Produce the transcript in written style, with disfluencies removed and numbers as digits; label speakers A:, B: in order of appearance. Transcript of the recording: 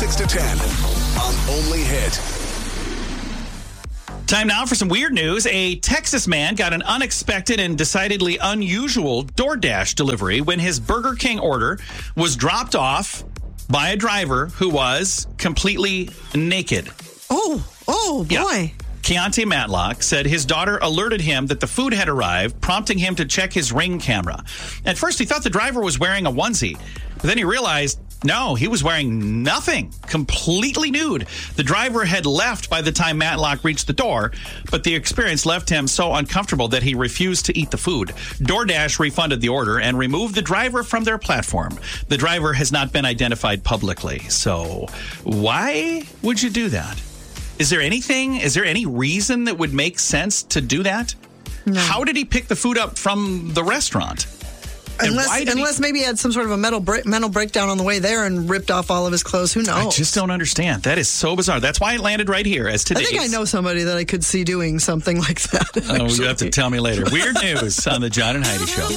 A: 6 to 10 on Only Hit.
B: Time now for some weird news. A Texas man got an unexpected and decidedly unusual DoorDash delivery when his Burger King order was dropped off by a driver who was completely naked.
C: Oh, boy.
B: Yeah. Keontae Matlock said his daughter alerted him that the food had arrived, prompting him to check his Ring camera. At first, he thought the driver was wearing a onesie, but then he realized, no, he was wearing nothing, completely nude. The driver had left by the time Matlock reached the door, but the experience left him so uncomfortable that he refused to eat the food. DoorDash refunded the order and removed the driver from their platform. The driver has not been identified publicly. So why would you do that? Is there any reason that would make sense to do that?
C: No.
B: How did he pick the food up from the restaurant?
C: Unless maybe he had some sort of a mental breakdown on the way there and ripped off all of his clothes. Who knows?
B: I just don't understand. That is so bizarre. That's why it landed right here as today's.
C: I think I know somebody that I could see doing something like that.
B: Oh, you have to tell me later. Weird news on the John and Heidi Show.